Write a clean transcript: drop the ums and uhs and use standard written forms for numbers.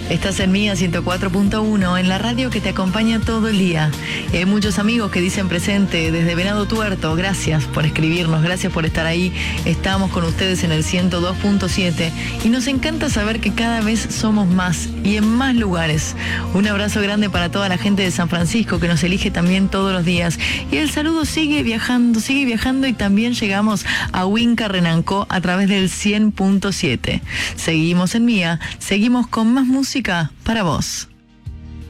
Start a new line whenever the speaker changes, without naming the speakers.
Estás en Mía 104.1, en la radio que te acompaña todo el día. Hay muchos amigos que dicen presente desde Venado Tuerto. Gracias por escribirnos, gracias por estar ahí. Estamos con ustedes en el 102.7 y nos encanta saber que cada vez somos más y en más lugares. Un abrazo grande para toda la gente de San Francisco que nos elige también todos los días. Y el saludo sigue viajando y también llegamos a Huinca Renancó a través del 100.7. Seguimos en Mía, seguimos con más música para vos.